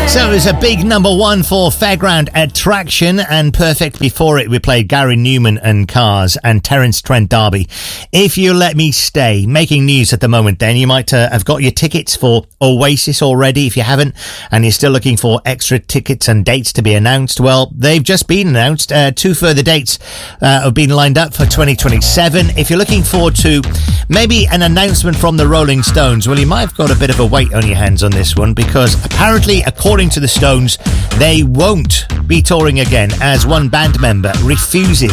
So it was a big number one for Fairground Attraction, and perfect before it we played Gary Newman and Cars and Terence Trent D'Arby. If You Let Me Stay, making news at the moment then. You might have got your tickets for Oasis already. If you haven't and you're still looking for extra tickets and dates to be announced, well, they've just been announced. 2 further dates have been lined up for 2027. If you're looking forward to maybe an announcement from the Rolling Stones, well, you might have got a bit of a weight on your hands on this one, because apparently, according to the Stones, they won't be touring again, as one band member refuses